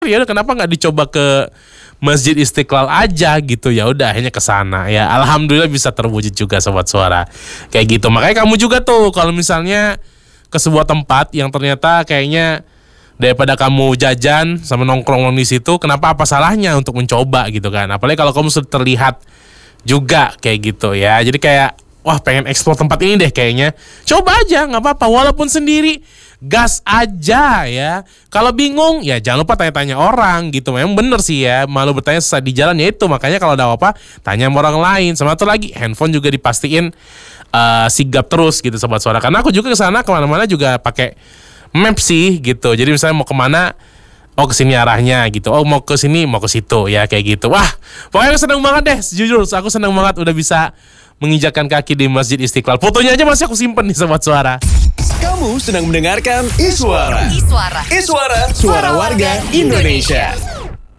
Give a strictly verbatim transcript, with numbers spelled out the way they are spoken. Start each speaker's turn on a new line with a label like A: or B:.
A: ya udah kenapa nggak dicoba ke Masjid Istiqlal aja gitu. Ya udah akhirnya ke sana ya. Alhamdulillah bisa terwujud juga Sobat Suara. Kayak gitu. Makanya kamu juga tuh kalau misalnya ke sebuah tempat yang ternyata kayaknya daripada kamu jajan sama nongkrong di situ, kenapa apa salahnya untuk mencoba gitu kan. Apalagi kalau kamu sudah terlihat juga kayak gitu ya. Jadi kayak wah pengen eksplor tempat ini deh kayaknya. Coba aja nggak apa-apa walaupun sendiri. Gas aja ya. Kalau bingung ya jangan lupa tanya-tanya orang gitu. Memang bener sih ya. Malu bertanya saat di jalan ya itu. Makanya kalau ada apa tanya sama orang lain. Sama satu lagi handphone juga dipastiin uh, sigap terus gitu Sobat Suara. Karena aku juga kesana kemana-mana juga pakai map sih gitu. Jadi misalnya mau kemana, oh kesini arahnya gitu. Oh mau ke sini mau ke situ ya kayak gitu. Wah pokoknya aku seneng banget deh. Jujur aku seneng banget udah bisa menginjakan kaki di Masjid Istiqlal. Fotonya aja masih aku simpen nih Sobat Suara.
B: Kamu sedang mendengarkan Iswara. Iswara. Iswara. Suara warga Indonesia.